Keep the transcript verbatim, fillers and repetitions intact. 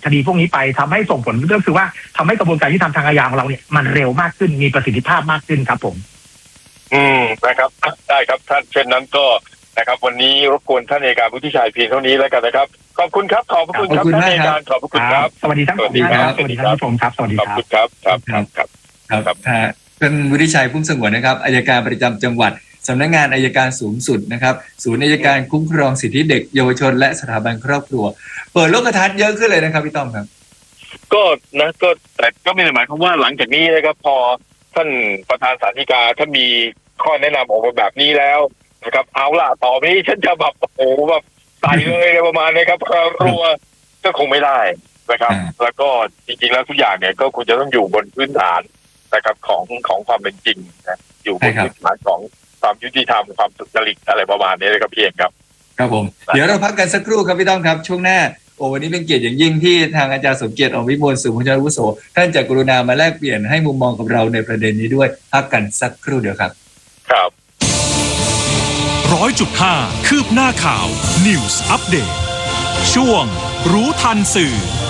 คดีพวกนี้ไปทำให้ส่งผลก็คือว่าทำให้กระบวนการยุติธรรมทางอาญาของเราเนี่ยมันเร็วมากขึ้นมีประสิทธิภาพมากขึ้นครับผมอืมนะครับได้ครับท่านเช่นนั้นก็นะครับวันนี้รบกวนท่านอัยการวุฒิชัยเพียงเท่านี้แล้วกันนะครับขอบคุณครับขอบคุณครับท่านอัยการขอบคุณครับสวัสดีทั้งสองท่านครับสวัสดีท่านผู้ชมครับสวัสดีครับขอบคุณครับครับครับครับครับท่านวุฒิชัยพุ่มสงวนนะครับอัยการประจำจังหวัดสำนักงานอัยการสูงสุดนะครับศูนย์อัยการคุ้มครองสิทธิเด็กเยาวชนและสถาบันครอบครัวเปิดโลกทัศน์เยอะขึ้นเลยนะครับพี่ต้อมครับก็นะก็แต่ก็ไม่ได้หมายความว่าหลังจากนี้นะครับพอท่านประธานศาลฎีกาท่านมีข้อแนะนำออกมาแบบนี้แล้วนะครับเอาล่ะต่อไปนี้ฉันจะแบบโอ้แบบใส่เลยประมาณนี้ครับรัวก็คงไม่ได้นะครับแล้วก็จริงๆแล้วทุกอย่างเนี่ยก็ควรจะต้องอยู่บนพื้นฐานนะครับของของความเป็นจริงนะอยู่บนพื้นฐานของความยุติธรรมความสุจริตอะไรประมาณนี้เลยครับพี่เองครับครับผมเดี๋ยวเราพักกันสักครู่ครับพี่ต้อมครับช่วงหน้าโอ้วันนี้เป็นเกียรติอย่างยิ่งที่ทางอาจารย์สมเกียรติ อวิมลสุขอาวุโสท่านจะกรุณามาแลกเปลี่ยนให้มุมมองกับเราในประเด็นนี้ด้วยพักกันสักครู่เดียวครับครับร้อยจุดห้าคืบหน้าข่าว News Update ช่วงรู้ทันสื่อ